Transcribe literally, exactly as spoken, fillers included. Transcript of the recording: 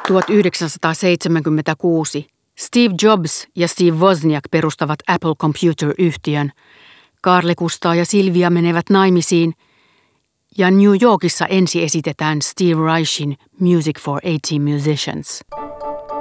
tuhatyhdeksänsataaseitsemänkymmentäkuusi Steve Jobs ja Steve Wozniak perustavat Apple Computer-yhtiön. Carl Gustaf ja Silvia menevät naimisiin ja New Yorkissa ensi esitetään Steve Reichin Music for eighteen Musicians.